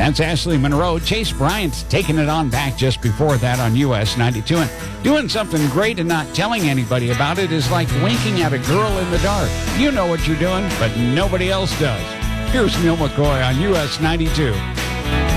That's Ashley Monroe. Chase Bryant taking it on back just before that on US 92. And doing something great and not telling anybody about it is like winking at a girl in the dark. You know what you're doing, but nobody else does. Here's Neil McCoy on US 92.